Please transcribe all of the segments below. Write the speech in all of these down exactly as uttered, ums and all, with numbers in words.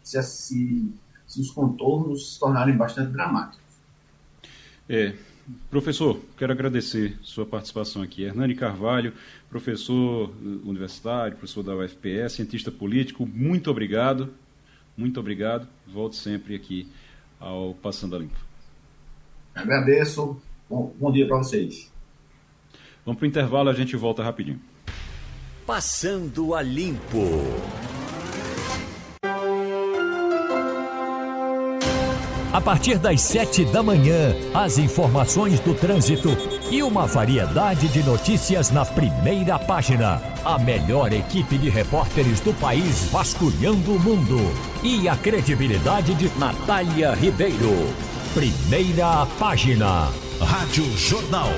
se, se, se os contornos se tornarem bastante dramáticos. É, professor, quero agradecer sua participação aqui. Hernani Carvalho, professor universitário, professor da U F P E, cientista político, muito obrigado, muito obrigado. Volte sempre aqui ao Passando a Limpo. Agradeço, bom, bom dia para vocês. Vamos para o intervalo, a gente volta rapidinho. Passando a Limpo. A partir das sete da manhã, as informações do trânsito e uma variedade de notícias na primeira página. A melhor equipe de repórteres do país vasculhando o mundo. E a credibilidade de Natália Ribeiro. Primeira página. Rádio Jornal.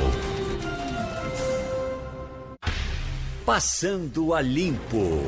Passando a Limpo.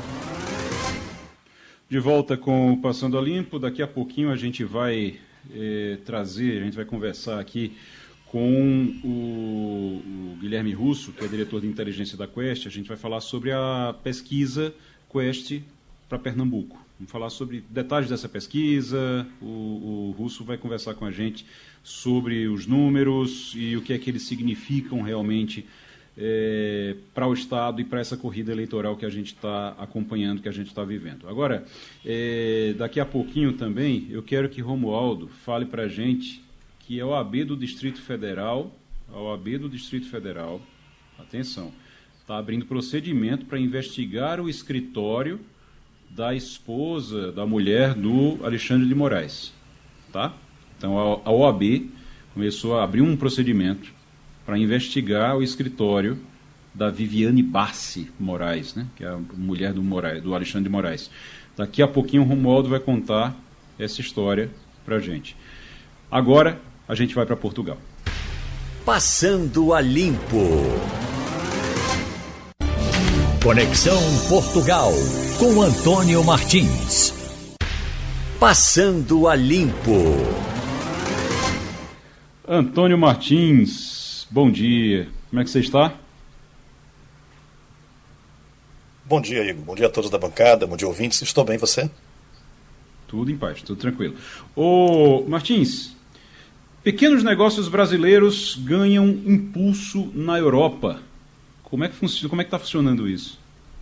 De volta com o Passando a Limpo. Daqui a pouquinho a gente vai eh, trazer, a gente vai conversar aqui com o, o Guilherme Russo, que é diretor de inteligência da Quest. A gente vai falar sobre a pesquisa Quest para Pernambuco. Vamos falar sobre detalhes dessa pesquisa. O, o Russo vai conversar com a gente sobre os números e o que é que eles significam realmente É, para o Estado e para essa corrida eleitoral que a gente está acompanhando, que a gente está vivendo. Agora, é, daqui a pouquinho também, eu quero que Romualdo fale para a gente que a O A B do Distrito Federal, a O A B do Distrito Federal, atenção, está abrindo procedimento para investigar o escritório da esposa, da mulher do Alexandre de Moraes. Tá? Então, a, a O A B começou a abrir um procedimento para investigar o escritório da Viviane Bassi Moraes, né, que é a mulher do, Moraes, do Alexandre de Moraes. Daqui a pouquinho o Romualdo vai contar essa história para a gente. Agora a gente vai para Portugal. Passando a Limpo. Conexão Portugal com Antônio Martins. Passando a Limpo. Antônio Martins, bom dia. Como é que você está? Bom dia, Igor. Bom dia a todos da bancada, bom dia, ouvintes. Estou bem, você? Tudo em paz, tudo tranquilo. Ô, Martins, pequenos negócios brasileiros ganham impulso na Europa. Como é que funciona, como é que está funcionando isso?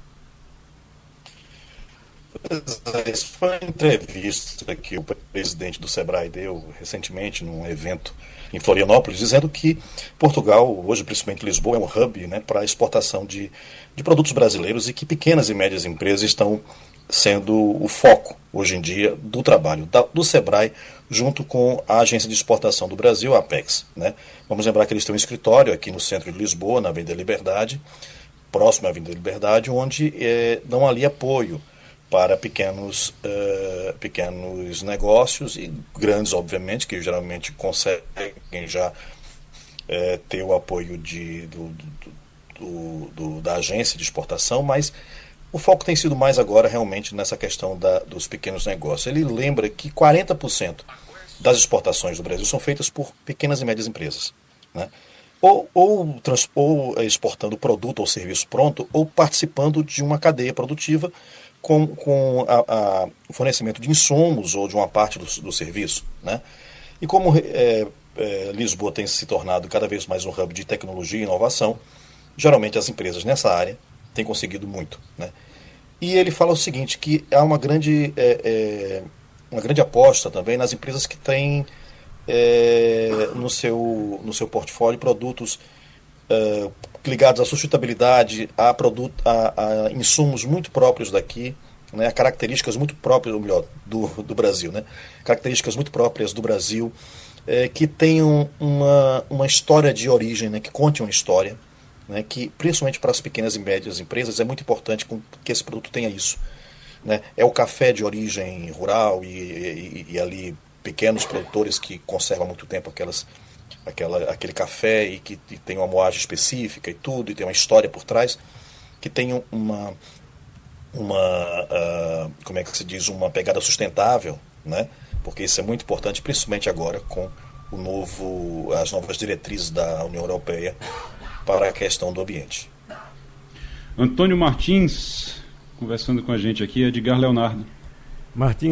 Isso foi uma entrevista que o presidente do Sebrae deu recentemente num evento em Florianópolis, dizendo que Portugal, hoje principalmente Lisboa, é um hub, né, para a exportação de, de produtos brasileiros e que pequenas e médias empresas estão sendo o foco, hoje em dia, do trabalho da, do Sebrae, junto com a Agência de Exportação do Brasil, a Apex. Né? Vamos lembrar que eles têm um escritório aqui no centro de Lisboa, na Avenida Liberdade, próximo à Avenida Liberdade, onde é, dão ali apoio para pequenos, uh, pequenos negócios e grandes, obviamente, que geralmente conseguem já uh, ter o apoio de, do, do, do, do, da agência de exportação, mas o foco tem sido mais agora realmente nessa questão da, dos pequenos negócios. Ele lembra que quarenta por cento das exportações do Brasil são feitas por pequenas e médias empresas, né? Ou, ou, trans, ou exportando produto ou serviço pronto, ou participando de uma cadeia produtiva com, com a, a, o fornecimento de insumos ou de uma parte do, do serviço. Né? E como é, é, Lisboa tem se tornado cada vez mais um hub de tecnologia e inovação, geralmente as empresas nessa área têm conseguido muito. Né? E ele fala o seguinte, que há uma grande, é, é, uma grande aposta também nas empresas que têm é, no, seu, no seu portfólio produtos é, ligados à sustentabilidade, a, produto, a, a insumos muito próprios daqui, né, a características muito próprias, ou melhor, do, do Brasil, né, características muito próprias do Brasil, é, que tenham uma, uma história de origem, né, que conte uma história, né, que principalmente para as pequenas e médias empresas é muito importante que esse produto tenha isso. Né. É o café de origem rural e, e, e ali pequenos produtores que conservam há muito tempo aquelas Aquela, aquele café e que e tem uma moagem específica e tudo, e tem uma história por trás, que tem uma, uma uh, como é que se diz, uma pegada sustentável, né? Porque isso é muito importante, principalmente agora com o novo, as novas diretrizes da União Europeia para a questão do ambiente. Antônio Martins, conversando com a gente aqui, Edgar Leonardo. Martins.